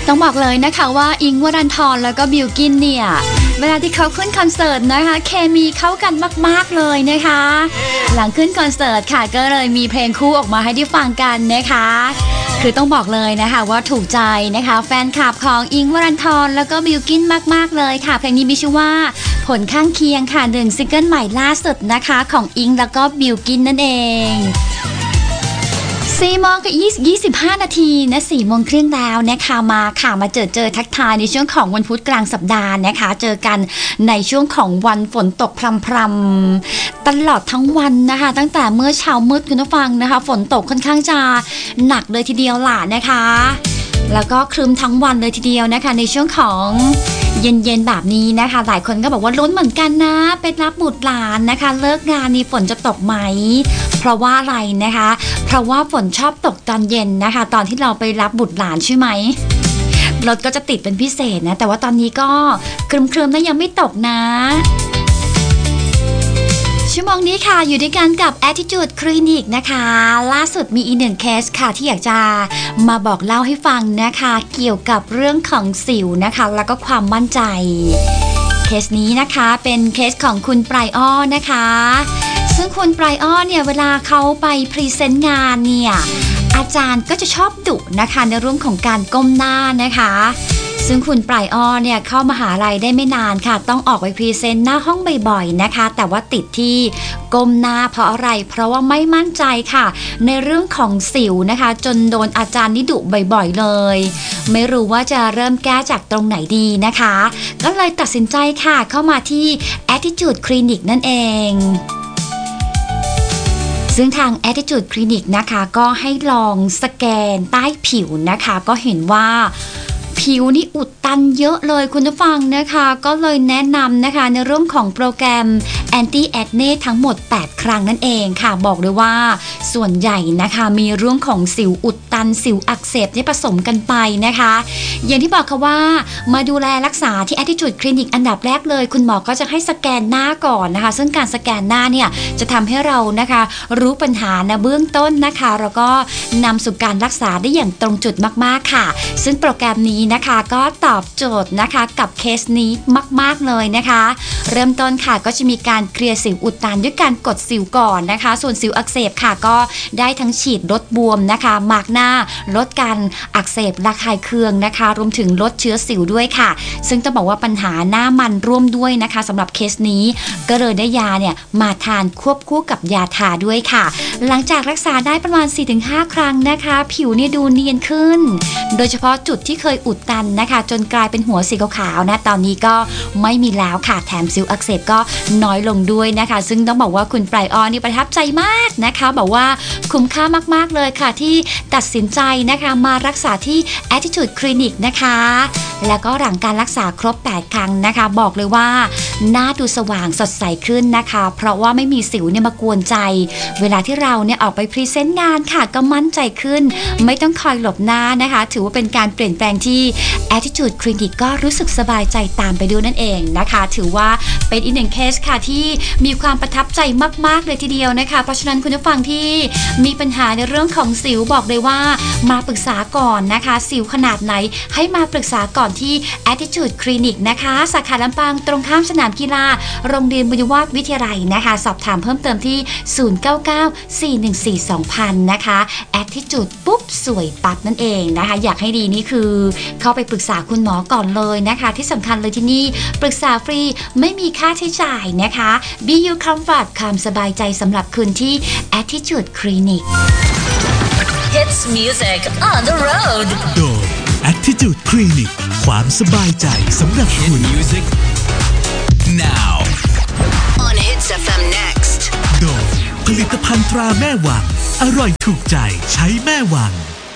ต้องบอกเลยนะคะว่าอิงค์วรันธรแล้วก็บิลกิ้นเนี่ยเวลาที่เขาขึ้นคอนเสิร์ตนะคะเคมีเข้ากันมากๆเลยนะคะหลังขึ้นคอนเสิร์ตค่ะก็เลยมีเพลงคู่ออกมาให้ได้ฟังกันนะคะคือต้องบอกเลยนะคะว่าถูกใจนะคะแฟนคลับของอิงค์วรันธรแล้วก็บิลกิ้นมากๆเลยค่ะเพลงนี้มีชื่อว่าผลข้างเคียงค่ะ1ซิงเกิลใหม่ล่าสุดนะคะของอิงค์แล้วก็บิลกิ้นนั่นเอง4 โมงกับ25 นาทีนะ4 โมงครึ่งแล้วนะคะมาเจอทักทายในช่วงของวันพุธกลางสัปดาห์นะคะเจอกันในช่วงของวันฝนตกพรำๆตลอดทั้งวันนะคะตั้งแต่เมื่อเช้ามืดคุณผู้ฟังนะคะฝนตกค่อนข้างจะหนักเลยทีเดียวล่ะนะคะแล้วก็ครึ้มทั้งวันเลยทีเดียวนะคะในช่วงของเย็นๆแบบนี้นะคะหลายคนก็บอกว่าลุ้นเหมือนกันนะไปรับบุตรหลานนะคะเลิกงานนี่ฝนจะตกไหมเพราะว่าอะไรนะคะเพราะว่าฝนชอบตกตอนเย็นนะคะตอนที่เราไปรับบุตรหลานใช่ไหมรถก็จะติดเป็นพิเศษนะแต่ว่าตอนนี้ก็ครึมๆนะยังไม่ตกนะชั่วโมงนี้ค่ะอยู่ด้วยกันกับ Attitude Clinic นะคะล่าสุดมีอีกหนึ่งเคสค่ะที่อยากจะมาบอกเล่าให้ฟังนะคะเกี่ยวกับเรื่องของสิวนะคะแล้วก็ความมั่นใจเคสนี้นะคะเป็นเคสของคุณปลายอ้อนะคะซึ่งคุณปลายอ้อเนี่ยเวลาเขาไปพรีเซนต์งานเนี่ยอาจารย์ก็จะชอบดุนะคะในเรื่องของการก้มหน้านะคะซึ่งคุณปลายอ้อเนี่ยเข้ามหาลัยได้ไม่นานค่ะต้องออกไปพรีเซนต์หน้าห้องบ่อยๆนะคะแต่ว่าติดที่ก้มหน้าเพราะอะไรเพราะว่าไม่มั่นใจค่ะในเรื่องของสิวนะคะจนโดนอาจารย์นิดุบ่อยๆเลยไม่รู้ว่าจะเริ่มแก้จากตรงไหนดีนะคะก็เลยตัดสินใจค่ะเข้ามาที่ Attitude Clinic นั่นเองซึ่งทาง Attitude Clinic นะคะก็ให้ลองสแกนใต้ผิวนะคะก็เห็นว่าผิวนี่อุดตันเยอะเลยคุณผู้ฟังนะคะก็เลยแนะนำนะคะในเรื่องของโปรแกรม Anti Acne ทั้งหมด8ครั้งนั่นเองค่ะบอกเลยว่าส่วนใหญ่นะคะมีเรื่องของสิวอุดตันสิวอักเสบที่ผสมกันไปนะคะอย่างที่บอกค่ะว่ามาดูแลรักษาที่ Attitude Clinic อันดับแรกเลยคุณหมอก็จะให้สแกนหน้าก่อนนะคะซึ่งการสแกนหน้าเนี่ยจะทำให้เรานะคะรู้ปัญหาเบื้องต้นนะคะแล้วก็นำสู่การรักษาได้อย่างตรงจุดมากๆค่ะซึ่งโปรแกรมนี้นะคะก็ตอบโจทย์นะคะกับเคสนี้มากๆเลยนะคะเริ่มต้นค่ะก็จะมีการเคลียร์สิวอุดตันด้วยการกดสิวก่อนนะคะส่วนสิวอักเสบค่ะก็ได้ทั้งฉีดลดบวมนะคะมาร์กหน้าลดการอักเสบระคายเคืองนะคะรวมถึงลดเชื้อสิวด้วยค่ะซึ่งต้องบอกว่าปัญหาหน้ามันร่วมด้วยนะคะสำหรับเคสนี้ก็เลยได้ยาเนี่ยมาทานควบคู่กับยาทาด้วยค่ะหลังจากรักษาได้ประมาณ 4-5 ครั้งนะคะผิวเนี่ยดูเนียนขึ้นโดยเฉพาะจุดที่เคยอุดตันนะคะจนกลายเป็นหัวสีขาวๆนะตอนนี้ก็ไม่มีแล้วค่ะแถมสิวอักเสบก็น้อยลงด้วยนะคะซึ่งต้องบอกว่าคุณปลายอ้อนี่ประทับใจมากนะคะบอกว่าคุ้มค่ามากๆเลยค่ะที่ตัดสินใจนะคะมารักษาที่ Attitude Clinic นะคะแล้วก็หลังการรักษาครบ8ครั้งนะคะบอกเลยว่าหน้าดูสว่างสดใสขึ้นนะคะเพราะว่าไม่มีสิวเนี่ยมากวนใจเวลาที่เราเนี่ยออกไปพรีเซนต์งานค่ะก็มั่นใจขึ้นไม่ต้องคอยหลบหน้านะคะถือว่าเป็นการเปลี่ยนแปลงที่ Attitude Clinic ก็รู้สึกสบายใจตามไปด้วยนั่นเองนะคะถือว่าเป็นอีกหนึ่งเคสค่ะที่มีความประทับใจมากๆเลยทีเดียวนะคะเพราะฉะนั้นคุณผู้ฟังที่มีปัญหาในเรื่องของสิวบอกเลยว่ามาปรึกษาก่อนนะคะสิวขนาดไหนให้มาปรึกษาก่อนที่ Attitude Clinic นะคะสาขาลำปางตรงข้ามสนามกีฬาโรงเรียนบุญวาฒวิทยาลัยนะคะสอบถามเพิ่มเติมที่ 0994142000 นะคะ Attitude ปุ๊บสวยปั๊บนั่นเองนะคะอยากให้ดีนี่คือเข้าไปปรึกษาคุณหมอก่อนเลยนะคะที่สำคัญเลยที่นี่ปรึกษาฟรีไม่มีค่าใช้จ่ายนะคะ Be You Comfort ความสบายใจสำหรับคุณที่ Attitude Clinic Hits Music on the road โดย Attitude Clinic ความสบายใจสำหรับคุณ Music Now on Hits FM Next โดยผลิตภัณฑ์ตราแม่วังอร่อยถูกใจใช้แม่วัง